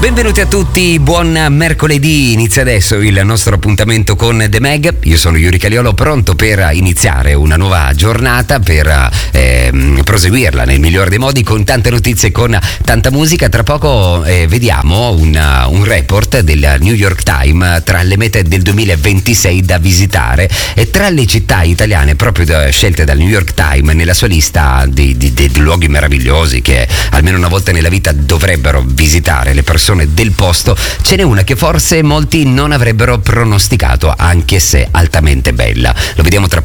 Benvenuti a tutti, buon mercoledì, inizia adesso il nostro appuntamento con The Mag. Io sono Yuri Caliolo, pronto per iniziare una nuova giornata, per proseguirla nel migliore dei modi, con tante notizie, con tanta musica. Tra poco vediamo un report del New York Times tra le mete del 2026 da visitare e tra le città italiane proprio scelte dal New York Times nella sua lista di luoghi meravigliosi che almeno una volta nella vita dovrebbero visitare le persone del posto. Ce n'è una che forse molti non avrebbero pronosticato, anche se altamente bella. Lo vediamo tra